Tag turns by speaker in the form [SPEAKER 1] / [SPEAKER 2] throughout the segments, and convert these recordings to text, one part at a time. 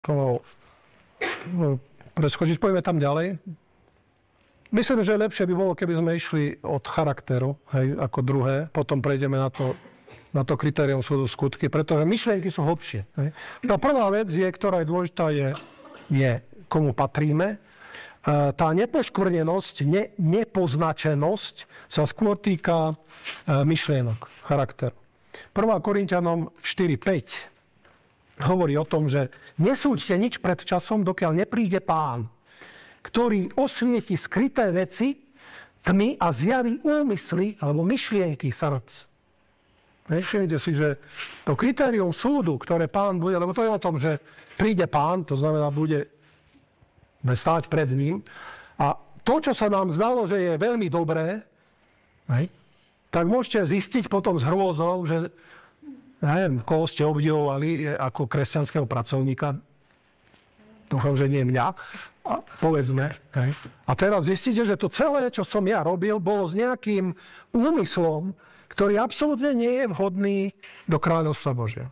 [SPEAKER 1] preskočiť. Poďme tam ďalej. Myslím, že lepšie by bolo, keby sme išli od charakteru, hej, ako druhé. Potom prejdeme na to kritérium súdu skutky, pretože myšlienky sú hlbšie. Hej. Tá prvá vec, ktorá je dôležitá, je komu patríme. Tá nepoškvrnenosť, nepoznačenosť sa skôr týka myšlienok, charakteru. 1. Korinťanom 4.5 hovorí o tom, že nesúďte nič pred časom, dokiaľ nepríde Pán, ktorý osvieti skryté veci, tmy a zjaví úmysly alebo myšlienky srdc. Všimnite si, že to kritérium súdu, ktoré Pán bude, lebo to je o tom, že príde Pán, to znamená, bude stáť pred ním. A to, čo sa nám zdalo, že je veľmi dobré, tak môžete zistiť potom s hrôzou, že neviem, koho ste obdivovali ako kresťanského pracovníka. Dúfam, že nie mňa. A povedzme. A teraz zistíte, že to celé, čo som ja robil, bolo s nejakým úmyslom, ktorý absolútne nie je vhodný do kráľovstva Božia.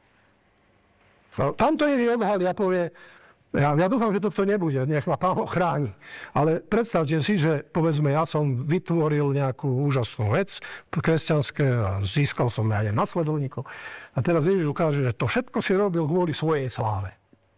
[SPEAKER 1] Tamto je odhal, ja povie, ja dúfam, že toto nebude, nech ma Pán chráni. Ale predstavte si, že povedzme, ja som vytvoril nejakú úžasnú vec kresťanské a získal som aj nasledovníkov. A teraz Ježiš ukáže, že to všetko si robil kvôli svojej sláve.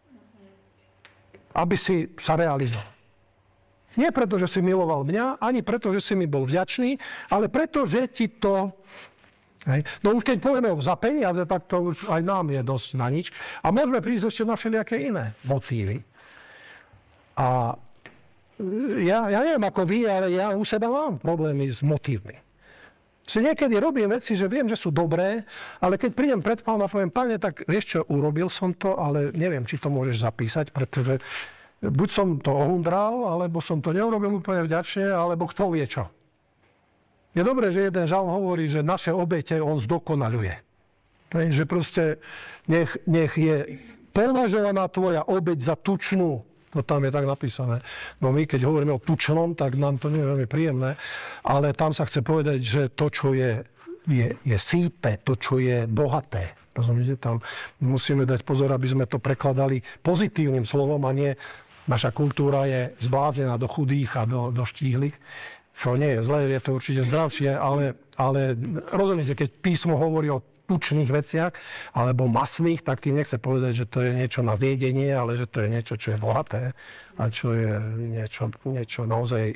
[SPEAKER 1] Aby si sa realizoval. Nie preto, že si miloval mňa, ani preto, že si mi bol vďačný, ale preto, že ti to... No už keď povieme za peniaze, tak to už aj nám je dosť na nič. A môžeme prísť ešte na všelijaké iné motívy. A ja neviem ako vy, ale ja u seba mám problémy s motívmi. Si niekedy robím veci, že viem, že sú dobré, ale keď prídem pred Pána a poviem, Pane, tak vieš čo, urobil som to, ale neviem, či to môžeš zapísať, pretože buď som to ohundral, alebo som to neurobil úplne vďačne, alebo kto vie čo. Je dobré, že jeden žalm hovorí, že naše obete on zdokonaľuje. Že proste nech je považovaná tvoja obeť za tučnú. To tam je tak napísané. No my, keď hovoríme o tučnom, tak nám to nie je veľmi príjemné, ale tam sa chce povedať, že to, čo je sípe, to, čo je bohaté. Rozumiete? Tam musíme dať pozor, aby sme to prekladali pozitívnym slovom a nie naša kultúra je zbláznená do chudých a do štíhlych. Čo nie je zlé, je to určite zdravšie, ale rozumiete, keď písmo hovorí o tučných veciach alebo masných, tak tým nechce povedať, že to je niečo na zjedenie, ale že to je niečo, čo je bohaté a čo je niečo naozaj...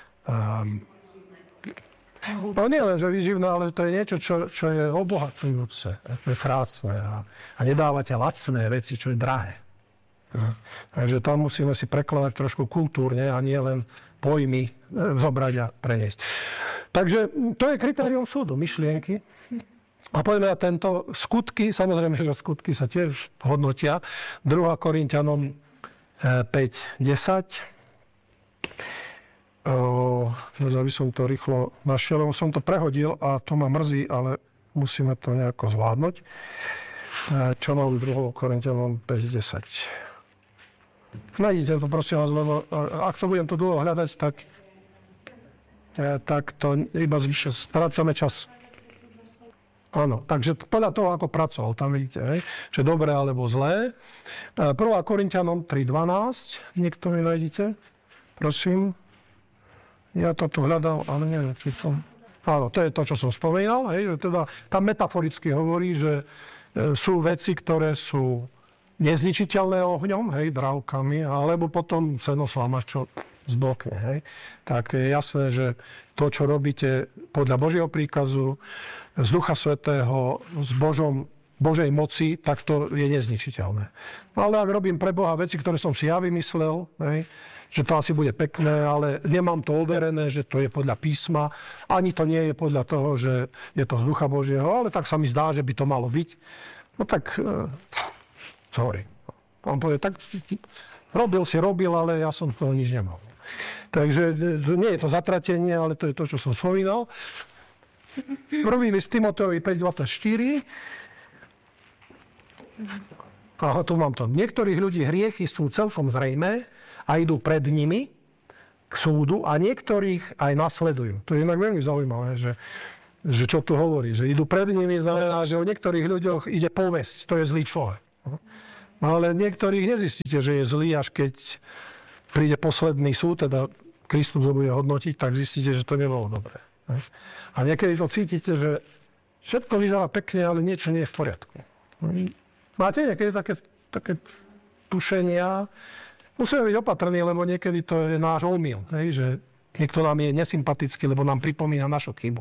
[SPEAKER 1] No nie len, že výživné, ale to je niečo, čo je obohatujúce, čo je krásne a nedávate lacné veci, čo je drahé. Takže tam musíme si prekladať trošku kultúrne a nie len pojmy zobrať a preniesť. Takže to je kritérium súdu, myšlienky. A poďme na tento skutky, samozrejme, že skutky sa tiež hodnotia. 2. Korinťanom 5.10. Aby som to rýchlo našiel, lebo som to prehodil a to ma mrzí, ale musíme to nejako zvládnuť. Čo mám 2. Korinťanom 5.10. Nájdite to, prosím vás, lebo ak to budem tu dlho hľadať, tak to iba zvyššie, strácame čas. Áno, takže podľa toho, ako pracoval, tam vidíte, že dobré alebo zlé. 1. Korinťanom 3.12, niekto mi nájdete, prosím. Ja to tu hľadal, ale neviem, či som... Áno, to je to, čo som spomínal, že teda tam metaforicky hovorí, že sú veci, ktoré sú nezničiteľné ohňom, drávkami, alebo potom cenoslama, čo zblokne, Tak je jasné, že to, čo robíte podľa Božieho príkazu, z Ducha Svätého, z Božej moci, tak to je nezničiteľné. No ale ak robím pre Boha veci, ktoré som si ja vymyslel, že to asi bude pekné, ale nemám to overené, že to je podľa písma, ani to nie je podľa toho, že je to z Ducha Božieho, ale tak sa mi zdá, že by to malo byť. No tak... Sorry. On povie, tak robil, ale ja som toho nič nemal. Takže nie je to zatratenie, ale to je to, čo som spomínal. Prvý list Timoteovi 5.24. Aha, tu mám to. Niektorých ľudí hriechy sú celkom zrejmé a idú pred nimi k súdu a niektorých aj nasledujú. To je inak veľmi zaujímavé, že čo tu hovorí. Že idú pred nimi, znamená, že o niektorých ľuďoch ide povesť. To je zlý človek. Ale niektorých nezistíte, že je zlý, až keď príde posledný súd, teda Kristus ho bude hodnotiť, tak zistíte, že to nebolo dobré. A niekedy to cítite, že všetko vyzerá pekne, ale niečo nie je v poriadku. Máte niekedy také tušenia? Musíme byť opatrní, lebo niekedy to je náš omyl, že niekto nám je nesympatický, lebo nám pripomína našu chybu.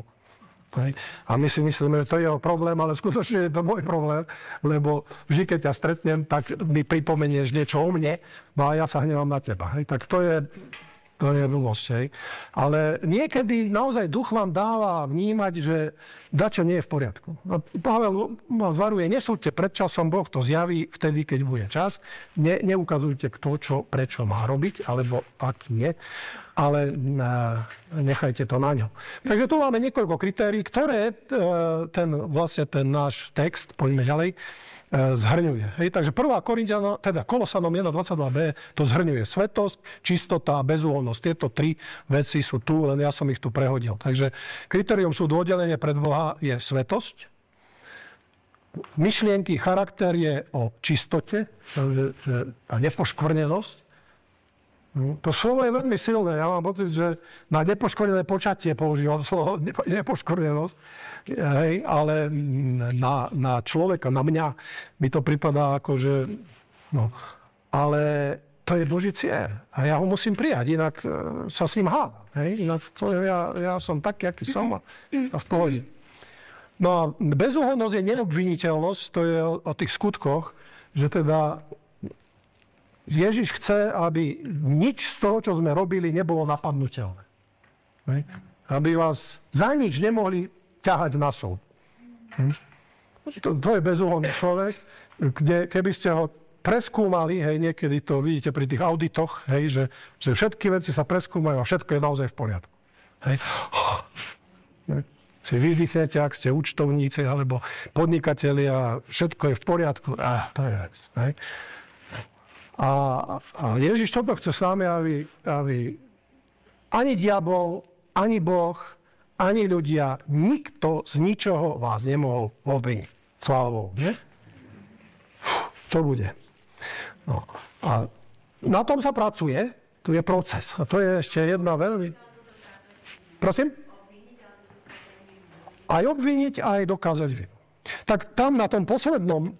[SPEAKER 1] A my si myslíme, že to je jeho problém, ale skutočne je to môj problém, lebo vždy, keď ťa stretnem, tak mi pripomenieš niečo o mne, no a ja sa hnevám na teba. Tak to je blbosť. Ale niekedy naozaj duch vám dáva vnímať, že dačo nie je v poriadku. A Pavel vás varuje, nesúďte pred časom, Boh to zjaví vtedy, keď bude čas. Neukazujte kto, čo, prečo má robiť, alebo ak nie, ale nechajte to na ňom. Takže tu máme niekoľko kritérií, ktoré ten náš text, poďme ďalej, zhrňuje. Takže 1. Korinťanom, teda Kolosanom 1.22b, to zhrňuje svetosť, čistota a bezúhonnosť. Tieto tri veci sú tu, len ja som ich tu prehodil. Takže kritérium súdu oddelenie pred Boha je svetosť. Myšlienky, charakter je o čistote a nepoškvrnenosť. To slovo je veľmi silné. Ja mám pocit, že na nepoškvrnené počatie používam slovo nepoškvrnenosť, ale na človeka, na mňa mi to pripadá ako, že ale to je Boží cieľ. A ja ho musím prijať, inak sa s ním hádam. Ja som taký, aký som a v pohode. No a bezúhonnosť je neobviniteľnosť, to je o tých skutkoch, že teda Ježiš chce, aby nič z toho, čo sme robili, nebolo napadnuteľné. Aby vás za nič nemohli ťahať na súd. To je bezúhonný človek, kde keby ste ho preskúmali, niekedy to vidíte pri tých auditoch, že všetky veci sa preskúmajú a všetko je naozaj v poriadku. Si vydýchnete, ak ste účtovníci alebo podnikatelia, všetko je v poriadku. To je vec. A Ježiš toto chce s nami, aby ani diabol, ani Boh, ani ľudia, nikto z ničoho vás nemohol obviniť. Sláva Bohu, nie? To bude. No. A na tom sa pracuje, tu je proces. A to je ešte jedna veľmi... Prosím? Aj obviniť, aj dokázať vinu. Tak tam na tom poslednom...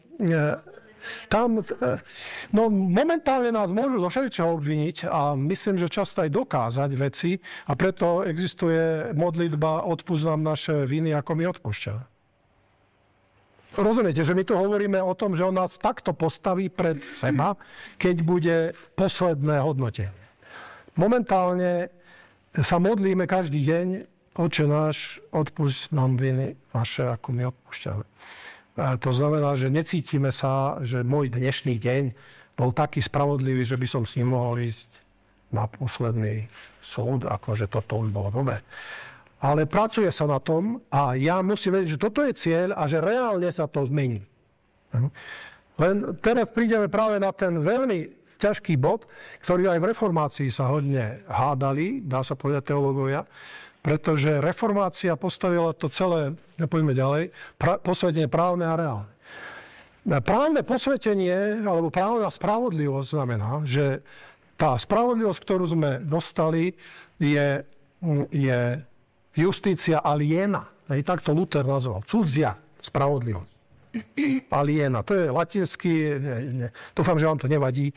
[SPEAKER 1] momentálne nás môžu zo všeličoho obviniť a myslím, že často aj dokázať veci a preto existuje modlitba odpusť nám naše viny, ako my odpúšťame. Rozumiete, že my tu hovoríme o tom, že on nás takto postaví pred seba, keď bude posledné hodnotenie. Momentálne sa modlíme každý deň, Otče náš, odpusť nám viny naše, ako my odpúšťame. A to znamená, že necítime sa, že môj dnešný deň bol taký spravodlivý, že by som s ním mohol ísť na posledný súd, akože toto už bolo dobre. Ale pracuje sa na tom a ja musím vedieť, že toto je cieľ a že reálne sa to zmení. Len teraz prídeme práve na ten veľmi ťažký bod, ktorý aj v reformácii sa hodne hádali, dá sa povedať teológovia, pretože reformácia postavila to celé, poďme ďalej, posvetenie právne a reálne. Právne posvetenie, alebo právna spravodlivosť znamená, že tá spravodlivosť, ktorú sme dostali, je justícia aliena. Tak to Luther nazval. Cudzia spravodlivosť. Aliena. To je latinský, dúfam, že vám to nevadí,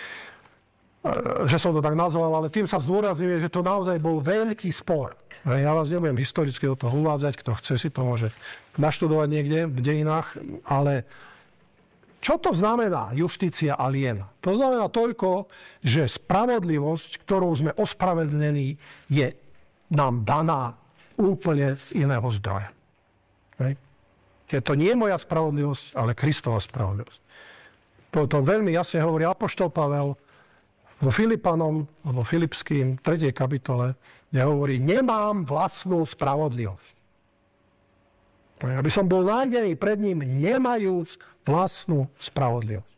[SPEAKER 1] že som to tak nazval, ale tým sa zdôrazňuje, že to naozaj bol veľký spor. Ja vás nebudem historicky do toho uvádzať, kto chce si to môže naštudovať niekde v dejinách, ale čo to znamená justícia aliena? To znamená toľko, že spravodlivosť, ktorou sme ospravedlnení, je nám daná úplne z iného zdroja. Je to nie moja spravodlivosť, ale Kristova spravodlivosť. To veľmi jasne hovorí apoštol Pavel vo Filipanom, vo Filipským, 3. kapitole, kde hovorí, nemám vlastnú spravodlivosť. Aby som bol nájdený pred ním, nemajúc vlastnú spravodlivosť.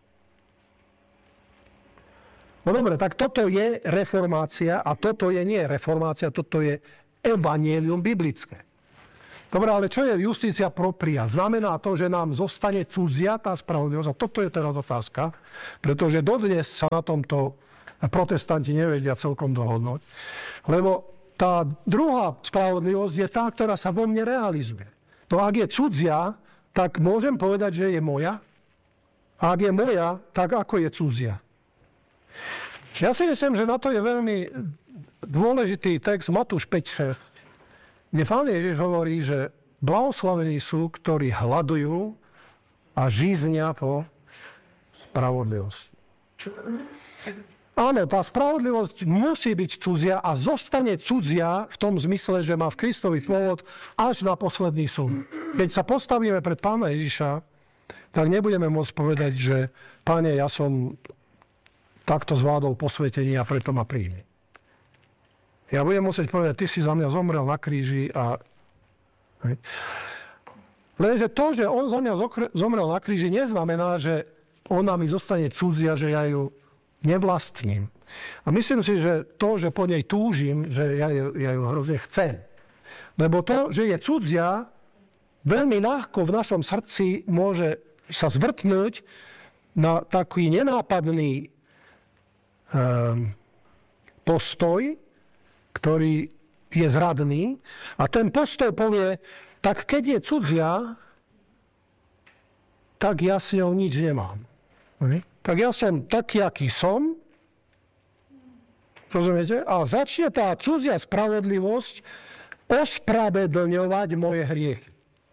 [SPEAKER 1] No dobre, tak toto je reformácia a toto je nie reformácia, toto je evanjelium biblické. Dobre, ale čo je justícia propria? Znamená to, že nám zostane cudzia tá spravodlivosť? A toto je teraz otázka, pretože dodnes sa na tomto protestanti nevedia celkom dohodnúť. Lebo tá druhá spravodlivosť je tá, ktorá sa vo mne realizuje. To ak je cudzia, tak môžem povedať, že je moja. A ak je moja, tak ako je cudzia. Ja si myslím, že na to je veľmi dôležitý text Matúš 5.6. Kde Pán Ježiš hovorí, že blahoslavení sú, ktorí hľadujú a žíznia po spravodlivosti. Áno, tá spravodlivosť musí byť cudzia a zostane cudzia v tom zmysle, že má v Kristovi pôvod až na posledný súd. Keď sa postavíme pred Pána Ježiša, tak nebudeme môcť povedať, že Pane, ja som takto zvládol posvetenie a preto ma príjmi. Ja budem musieť povedať, ty si za mňa zomrel na kríži a... Lenže to, že on za mňa zomrel na kríži, neznamená, že ona mi zostane cudzia, že ja ju nevlastním. A myslím si, že to, že po nej túžim, že ja ju hrozne chcem. Lebo to, že je cudzia, veľmi ľahko v našom srdci môže sa zvrtnúť na taký nenápadný postoj, ktorý je zradný. A ten postoj povie, tak keď je cudzia, tak ja s ňou nič nemám. Tak ja som taký, aký som. Rozumiete? A začne tá cudzia spravodlivosť ospravedlňovať moje hriechy.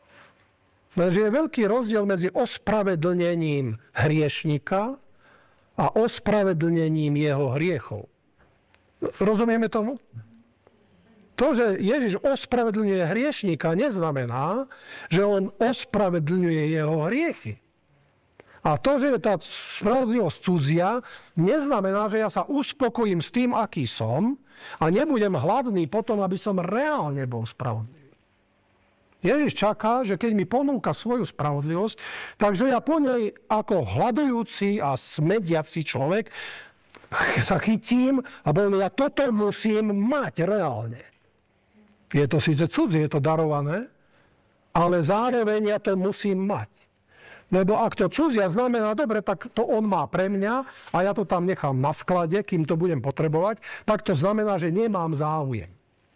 [SPEAKER 1] Lenže je veľký rozdiel medzi ospravedlnením hriešnika a ospravedlnením jeho hriechov. Rozumieme tomu? To, že Ježiš ospravedlňuje hriešnika, neznamená, že on ospravedlňuje jeho hriechy. A to, že je tá spravodlivosť cudzia, neznamená, že ja sa uspokojím s tým, aký som a nebudem hladný potom, aby som reálne bol spravodlivý. Ježiš čaká, že keď mi ponúka svoju spravodlivosť, takže ja po nej ako hľadujúci a smediaci človek sa chytím a poviem, ja toto musím mať reálne. Je to síce cudzie, je to darované, ale zároveň ja to musím mať. Lebo ak to cudzia znamená, dobre, tak to on má pre mňa a ja to tam nechám na sklade, kým to budem potrebovať, tak to znamená, že nemám záujem.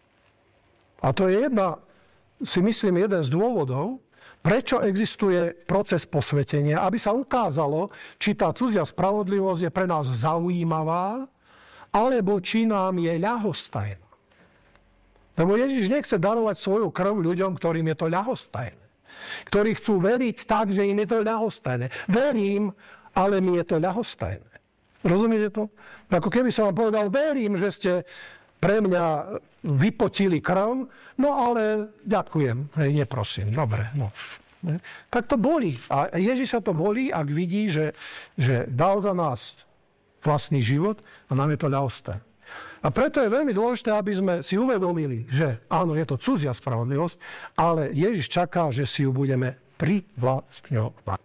[SPEAKER 1] A to je si myslím, jeden z dôvodov, prečo existuje proces posvetenia, aby sa ukázalo, či tá cudzia spravodlivosť je pre nás zaujímavá, alebo či nám je ľahostajná. Lebo Ježiš nechce darovať svoju krv ľuďom, ktorým je to ľahostajné. Ktorí chcú veriť tak, že im je to ľahostajné. Verím, ale mi je to ľahostajné. Rozumiete to? Ako keby som vám povedal, verím, že ste pre mňa vypotili krv, no ale ďakujem, neprosím. Dobre, no. Tak to bolí. A Ježiša to bolí, ak vidí, že dal za nás vlastný život a nám je to ľahostajné. A preto je veľmi dôležité, aby sme si uvedomili, že áno, je to cudzia spravodlivosť, ale Ježiš čaká, že si ju budeme privlastňovať.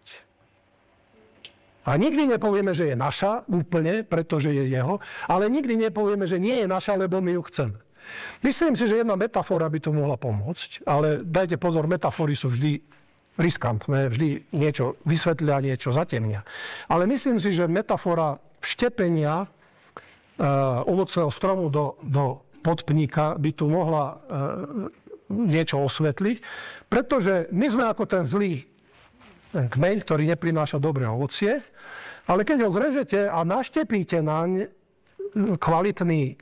[SPEAKER 1] A nikdy nepovieme, že je naša úplne, pretože je jeho, ale nikdy nepovieme, že nie je naša, lebo my ju chceme. Myslím si, že jedna metafora by tu mohla pomôcť, ale dajte pozor, metafory sú vždy riskantné, vždy niečo vysvetlia, niečo zatemnia. Ale myslím si, že metafora štepenia ovocného stromu do podpníka by tu mohla niečo osvetliť, pretože my sme ako ten zlý kmeň, ktorý neprináša dobré ovocie, ale keď ho zrežete a naštepíte naň kvalitný,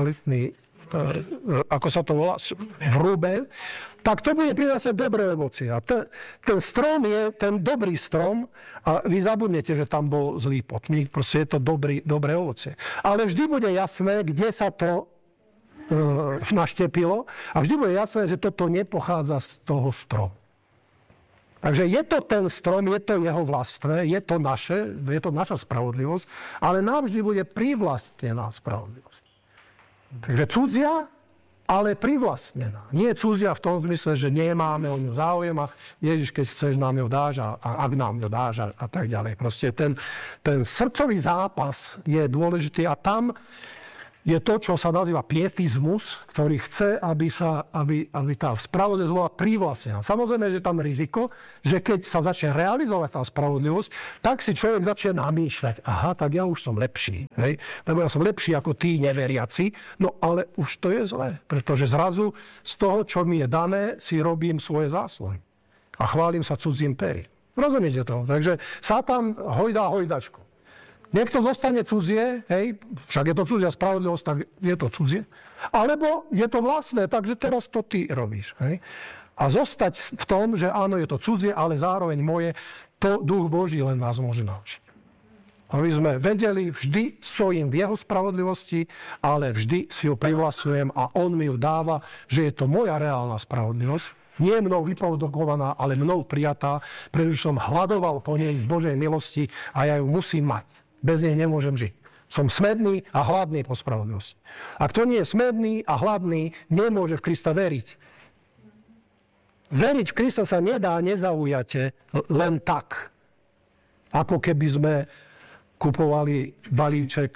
[SPEAKER 1] ako sa to volá, hrubé, tak to bude prinášať dobré ovocie. A ten strom je ten dobrý strom a vy zabudnete, že tam bol zlý podpník, proste je to dobré ovocie. Ale vždy bude jasné, kde sa to naštepilo a vždy bude jasné, že toto nepochádza z toho stromu. Takže je to ten strom, je to jeho vlastné, je to naša spravodlivosť, ale nám vždy bude privlastnená spravodlivosť. Takže cudzia, ale privlastnená. Nie cudzia v tom zmysle, že nemáme o ňu záujem a Ježiš, keď chceš, nám ju dáš a ak nám ju dáš a tak ďalej. Proste ten srdcový zápas je dôležitý a tam je to, čo sa nazýva pietizmus, ktorý chce, aby tá spravodlivosť bola privlastnená. Samozrejme, že tam riziko, že keď sa začne realizovať tá spravodlivosť, tak si človek začne namýšľať, aha, tak ja už som lepší, hej? Lebo ja som lepší ako tí neveriaci, no ale už to je zlé, pretože zrazu z toho, čo mi je dané, si robím svoje zásluhy a chválim sa cudzím perí. Rozumiete to? Takže Satan hojdá hojdačku. Niekto zostane cudzie, hej, však je to cudzia spravodlivosť, tak je to cudzie. Alebo je to vlastné, takže teraz to ty robíš. Hej. A zostať v tom, že áno, je to cudzie, ale zároveň moje, to Duch Boží len vás môže naučiť. Aby sme vedeli, vždy stojím v jeho spravodlivosti, ale vždy si ho privlastňujem a on mi ju dáva, že je to moja reálna spravodlivosť. Nie mnou vyprodukovaná, ale mnou prijatá, pretože som hľadoval po nej v Božej milosti a ja ju musím mať. Bez nej nemôžem žiť. Som smedný a hladný po spravodlivosti. A kto nie je smedný a hladný, nemôže v Krista veriť. Veriť v Krista sa nedá nezaujate len tak. Ako keby sme kupovali balíček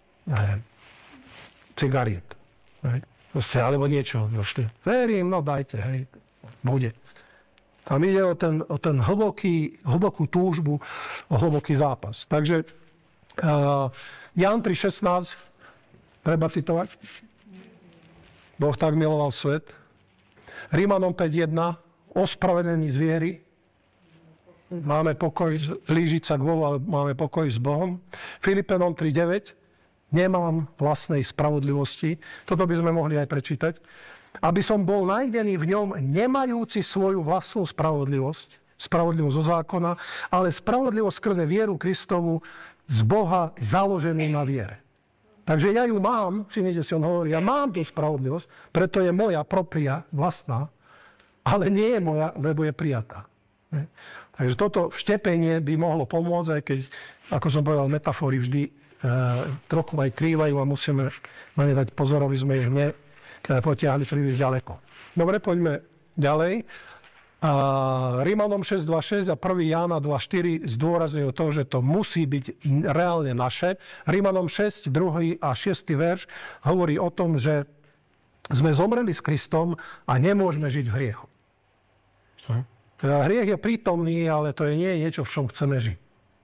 [SPEAKER 1] cigariet. Alebo niečo. Verím, no dajte, hej, bude. Tam ide o ten hlbokú túžbu, o hlboký zápas. Takže Ján 3.16, treba citovať. Boh tak miloval svet. Rímanom 5.1, ospravedlení z viery. Máme pokoj, blížiť sa k Bohu, ale máme pokoj s Bohom. Filipenom 3.9, nemám vlastnej spravodlivosti. Toto by sme mohli aj prečítať. Aby som bol nájdený v ňom, nemajúci svoju vlastnú spravodlivosť zo zákona, ale spravodlivosť skrze vieru Kristovu, z Boha založený na viere. Takže ja ju mám, všimnite si, on hovorí, ja mám tú spravodlivosť, preto je moja propria, vlastná, ale nie je moja, lebo je prijatá. Takže toto vštepenie by mohlo pomôcť, aj keď, ako som povedal, metafory vždy trochu aj krývajú a musíme na ne dať pozor, aby sme ich nepotiahli príliš ďaleko. Dobre, poďme ďalej. Rímanom 6.2.6 a 1. Jána 2.4 zdôrazňujú to, že to musí byť reálne naše. Rímanom 6, 2. a 6. verš hovorí o tom, že sme zomreli s Kristom a nemôžeme žiť v hriechu. Hriech je prítomný, ale to je nie niečo, v čom chceme žiť.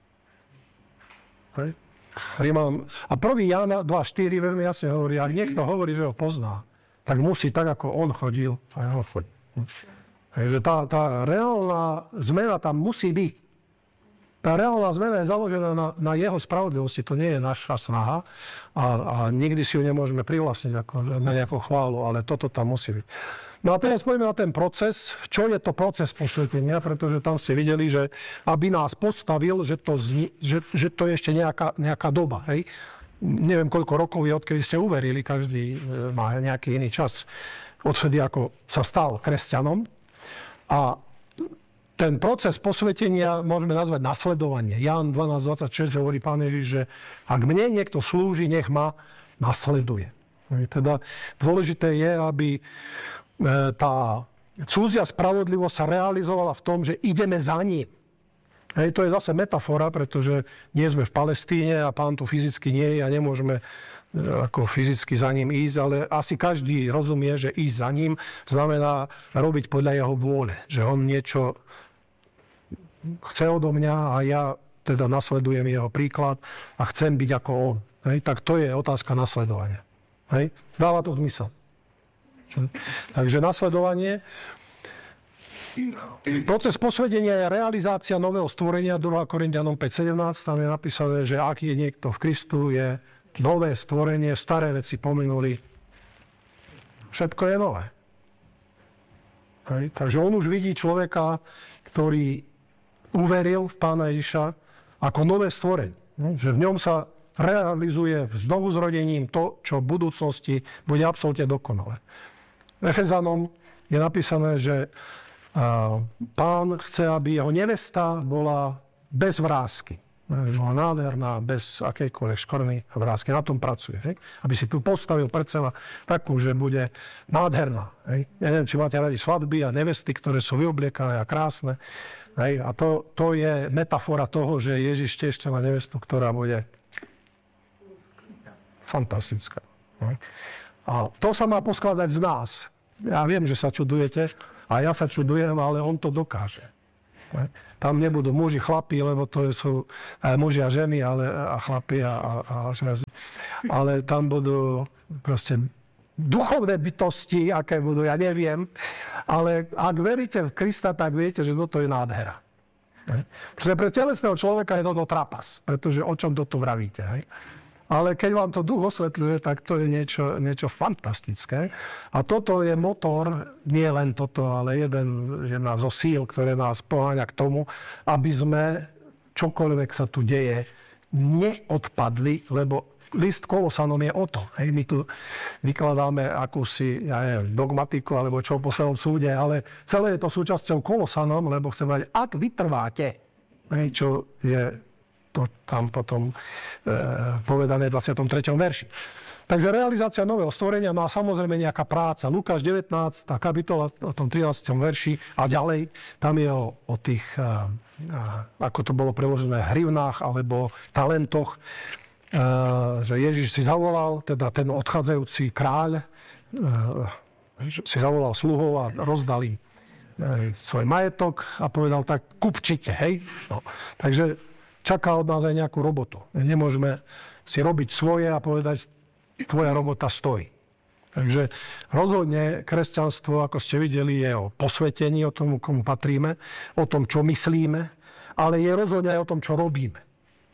[SPEAKER 1] A 1. Jána 2.4 veľmi jasne hovorí, ak niekto hovorí, že ho pozná, tak musí tak, ako on chodil, a ja ho chodil. Takže tá reálna zmena tam musí byť. Tá reálna zmena je založená na jeho spravodlivosti. To nie je naša snaha a nikdy si ju nemôžeme privlastniť na nejakú chválu, ale toto tam musí byť. No a teraz poďme na ten proces. Čo je to proces posvetenia? Pretože tam ste videli, že aby nás postavil, že to je ešte nejaká doba. Hej? Neviem, koľko rokov je, odkedy ste uverili. Každý má nejaký iný čas. Odvtedy, ako sa stal kresťanom. A ten proces posvetenia môžeme nazvať nasledovanie. Ján 12.26 hovorí Pán Ježiš, že ak mne niekto slúži, nech ma nasleduje. Teda dôležité je, aby tá cudzia spravodlivosť sa realizovala v tom, že ideme za ním. Hej, to je zase metafora, pretože nie sme v Palestíne a Pán tu fyzicky nie je a nemôžeme ako fyzicky za ním ísť, ale asi každý rozumie, že ísť za ním znamená robiť podľa jeho vôle. Že on niečo chce odo mňa a ja teda nasledujem jeho príklad a chcem byť ako on. Hej, tak to je otázka nasledovania. Hej, dáva to zmysel. Takže nasledovanie. Proces posvetenia je realizácia nového stvorenia, 2. Korinťanom 5.17, tam je napísané, že ak je niekto v Kristu, je nové stvorenie, staré veci pominuli. Všetko je nové. Hej. Takže on už vidí človeka, ktorý uveril v Pána Ježiša ako nové stvorenie. Že v ňom sa realizuje znovuzrodením to, čo v budúcnosti bude absolútne dokonalé. V Efezanom je napísané, že Pán chce, aby jeho nevesta bola bez vrásky. Bola nádherná, bez akejkoľvek škorny vrásky. Na tom pracuje. Hej? Aby si tu postavil pred seba takú, že bude nádherná. Hej? Ja neviem, či máte radi svadby a nevesty, ktoré sú vyobliekané a krásne. Hej? A to je metafora toho, že Ježiš tiež má nevestu, ktorá bude fantastická. A to sa má poskladať z nás. Ja viem, že sa čudujete, a ja sa čudujem, ale on to dokáže. Tam nebudú muži, chlapi, lebo to sú muži a ženy, a chlapi a ženy. Ale tam budú proste duchovné bytosti, aké budú, ja neviem. Ale ak veríte v Krista, tak viete, že toto je nádhera. Pretože pre telesného človeka je toto trapas, pretože o čom toto vravíte. Hej? Ale keď vám to duch osvetľuje, tak to je niečo fantastické. A toto je motor, nie len toto, ale jedna zo síl, ktoré nás poháňa k tomu, aby sme, čokoľvek sa tu deje, neodpadli, lebo list Kolosanom je o to. Hej, my tu vykladáme akúsi, dogmatiku, alebo čo v poslednom súde, ale celé je to súčasťou Kolosanom, lebo chcem povedať, ak vytrváte, hej, čo je to tam potom povedané v 23. verši. Takže realizácia nového stvorenia má samozrejme nejaká práca. Lukáš 19. kapitola o tom 13. verši a ďalej, tam je o tých, ako to bolo preložené, hrivnách alebo talentoch, že Ježiš si zavolal, teda ten odchádzajúci kráľ, si zavolal sluhov a rozdali svoj majetok a povedal tak, kupčite, hej. No. Takže čaká od nás aj nejakú robotu. Nemôžeme si robiť svoje a povedať, tvoja robota stojí. Takže rozhodne kresťanstvo, ako ste videli, je o posvetení, o tom, komu patríme, o tom, čo myslíme, ale je rozhodne aj o tom, čo robíme.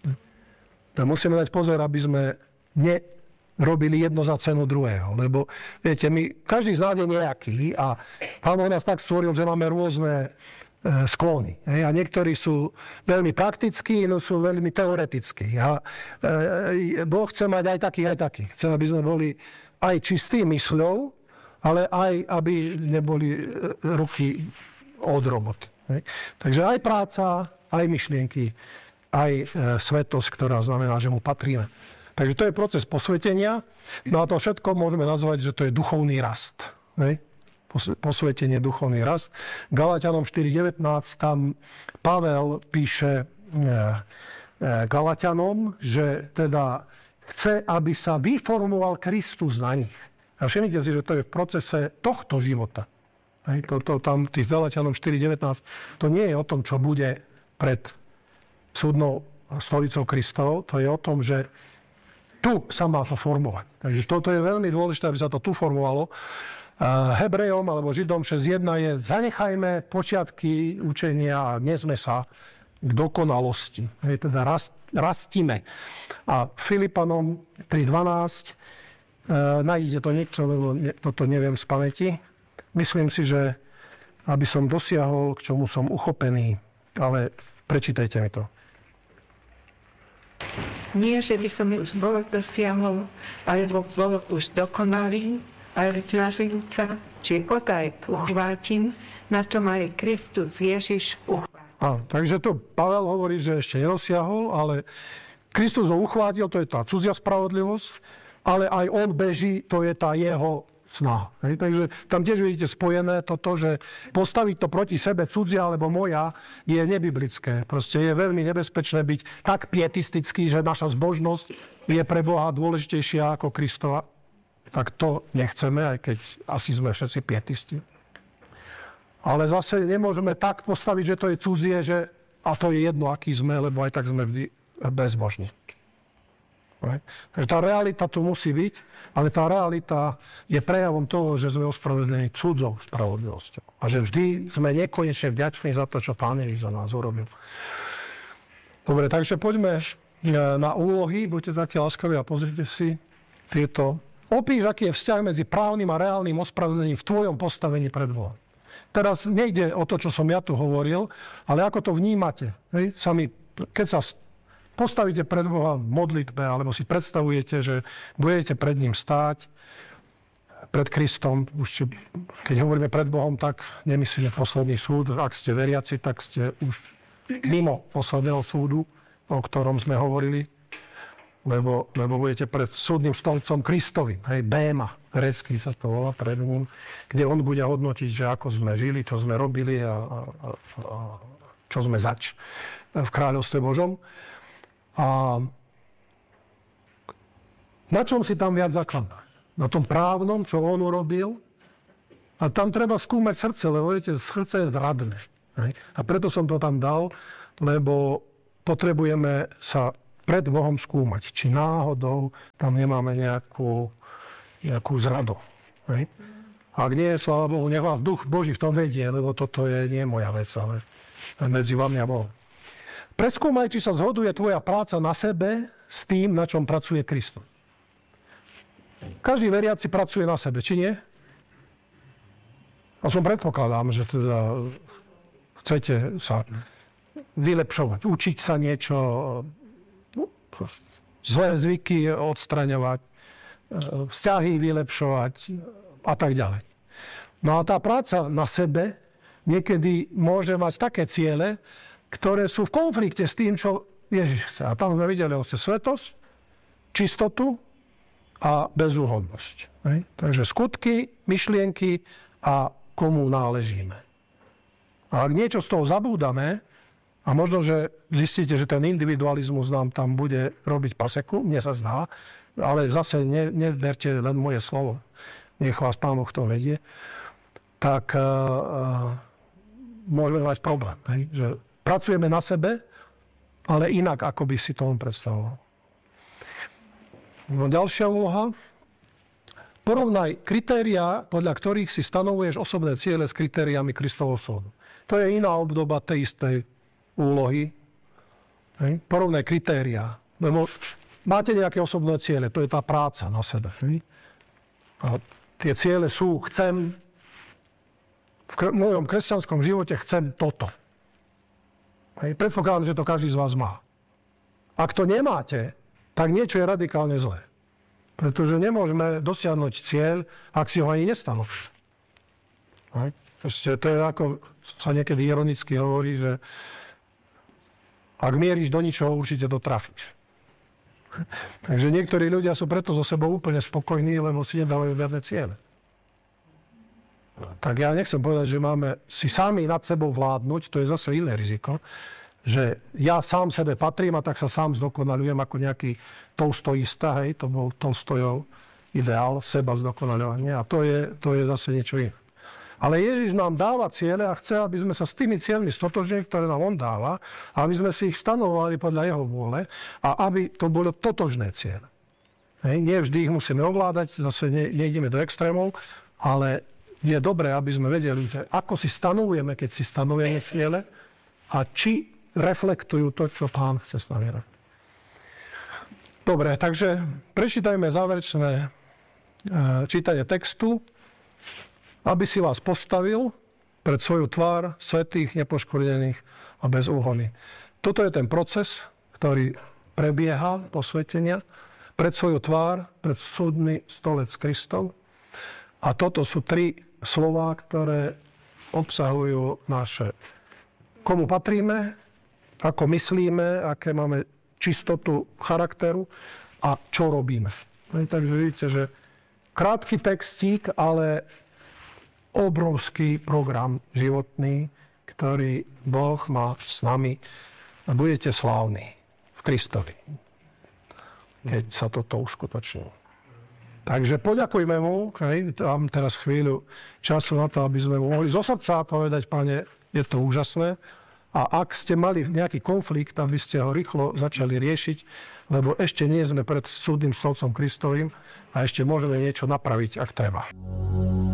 [SPEAKER 1] A musíme dať pozor, aby sme nerobili jedno za cenu druhého. Lebo, viete, každý z nás je nejaký a Pán nás tak stvoril, že máme rôzne sklony. A niektorí sú veľmi praktickí, no sú veľmi teoretickí. A Boh chce mať aj takých. Chce, aby sme boli aj čistí mysľou, ale aj, aby neboli ruky od roboty. Takže aj práca, aj myšlienky, aj svetosť, ktorá znamená, že mu patríme. Takže to je proces posvetenia. No a to všetko môžeme nazvať, že to je duchovný rast. Posvetenie, duchovný rast. Galatianom 4.19, tam Pavel píše Galatianom, že teda chce, aby sa vyformoval Kristus na nich. A všimnite si, že to je v procese tohto života. Tam tých Galatianom 4.19, to nie je o tom, čo bude pred súdnou stolicou Kristovou, to je o tom, že tu sa má to formovať. Takže toto je veľmi dôležité, aby sa to tu formovalo. Hebrejom alebo Židom 6.1 je zanechajme počiatky učenia a nesme sa k dokonalosti. Teda rastíme. A Filipanom 3.12 nájdete to niekto, lebo toto neviem z pamäti. Myslím si, že aby som dosiahol, k čomu som uchopený, ale prečítajte mi to.
[SPEAKER 2] Nie, že by som už bol dosiahol, alebo bol už dokonalý, ale snažím sa, či odaj uchvátim, na čo ma aj Kristus Ježiš uchvátil.
[SPEAKER 1] Takže to Pavel hovorí, že ešte nedosiahol, ale Kristus ho uchvátil, to je tá cudzia spravodlivosť, ale aj on beží, to je tá jeho snaha. Takže tam tiež vidíte spojené toto, že postaviť to proti sebe cudzia alebo moja je nebiblické. Proste je veľmi nebezpečné byť tak pietistický, že naša zbožnosť je pre Boha dôležitejšia ako Kristova. Tak to nechceme, aj keď asi sme všetci pietisti. Ale zase nemôžeme tak postaviť, že to je cudzie, a to je jedno, aký sme, lebo aj tak sme vždy bezbožní. Takže tá realita tu musí byť, ale tá realita je prejavom toho, že sme ospravedlení cudzou spravodlivosťou. A že vždy sme nekonečne vďační za to, čo Pán Ježiš za nás urobil. Dobre, takže poďme na úlohy. Buďte takí láskaví a pozrite si tieto. Opíš, aký je vzťah medzi právnym a reálnym ospravedlením v tvojom postavení pred Bohom. Teraz nejde o to, čo som ja tu hovoril, ale ako to vnímate. Sami, keď sa postavíte pred Boha v modlitbe, alebo si predstavujete, že budete pred ním stáť, pred Kristom. Už keď hovoríme pred Bohom, tak nemyslíme posledný súd. Ak ste veriaci, tak ste už mimo posledného súdu, o ktorom sme hovorili. Lebo budete pred súdnym stolcom Kristovým. Béma, grécky sa to volá, pred ním, kde on bude hodnotiť, že ako sme žili, čo sme robili a čo sme zač v kráľovstve Božom. A na čom si tam viac zakladá? na tom právnom, čo on urobil. A tam treba skúmať srdce, lebo viete, srdce je zradné. A preto som to tam dal, lebo potrebujeme sa pred Bohom skúmať, či náhodou tam nemáme nejakú zradu. Ak nie, sláva Bohu, nech vám duch Boží v tom vedie, lebo toto je nie moja vec, ale medzi vami a Bohom. Preskúmaj, či sa zhoduje tvoja práca na sebe s tým, na čom pracuje Kristus. Každý veriaci pracuje na sebe, či nie? A som predpokladám, že teda chcete sa vylepšovať, učiť sa niečo, zlé zvyky odstraňovať, vzťahy vylepšovať a tak ďalej. No a tá práca na sebe niekedy môže mať také ciele, ktoré sú v konflikte s tým, čo Ježiš chce. A tam sme videli svetosť, čistotu a bezúhonnosť. Takže skutky, myšlienky a komu náležíme. A ak niečo z toho zabúdame, a možno, že zistíte, že ten individualizmus nám tam bude robiť paseku, mne sa zdá, ale zase neberte len moje slovo, nech vás Pán Boh v tom vedie, tak môžeme mať problém. Že pracujeme na sebe, ale inak, ako by si to on predstavoval. No, ďalšia úloha. Porovnaj kritériá, podľa ktorých si stanovuješ osobné ciele s kritériami Kristovho súdu. To je iná obdoba tej istej úlohy. Porovnaj kritériá. Lebo máte nejaké osobné ciele, to je tá práca na sebe. A tie ciele sú, v mojom kresťanskom živote chcem toto. Predpokladám, že to každý z vás má. Ak to nemáte, tak niečo je radikálne zlé. Pretože nemôžeme dosiahnuť cieľ, ak si ho ani nestanovíš. To je ako sa niekedy ironicky hovorí, že ak mieríš do ničoho, určite to trafíš. Takže niektorí ľudia sú preto so sebou úplne spokojní, lebo si nedávajú žiadne ciele. Tak ja nechcem povedať, že máme si sami nad sebou vládnuť, to je zase iné riziko, že ja sám sebe patrím a tak sa sám zdokonalujem ako nejaký tolstoista, to bol Tolstojov ideál, seba zdokonaľovanie a to je zase niečo iné. Ale Ježiš nám dáva ciele a chce, aby sme sa s tými cieľmi stotožnili, ktoré nám on dáva, aby sme si ich stanovovali podľa jeho vôle a aby to bolo totožné ciele. Nie vždy ich musíme ovládať, zase nejdeme do extrémov, ale je dobré, aby sme vedeli, ako si stanovujeme, keď si stanovujeme ciele a či reflektujú to, čo Pán chce s nami robiť. Dobre, takže prečítajme záverečné čítanie textu, aby si vás postavil pred svoju tvár svätých, nepoškvrnených a bez úhony. Toto je ten proces, ktorý prebieha posvetenia pred svoju tvár, pred súdny stolec Kristov. A toto sú 3 slová, ktoré obsahujú naše, komu patríme, ako myslíme, aké máme čistotu charakteru a čo robíme. Takže vidíte, že krátky textík, ale obrovský program životný, ktorý Boh má s nami a budete slávni v Kristovi, keď sa toto uskutoční. Takže poďakujme mu, dám teraz chvíľu času na to, aby sme mu mohli zo srdca povedať, Pane, je to úžasné. A ak ste mali nejaký konflikt, aby ste ho rýchlo začali riešiť, lebo ešte nie sme pred súdnym stolcom Kristovým a ešte môžeme niečo napraviť, ak treba.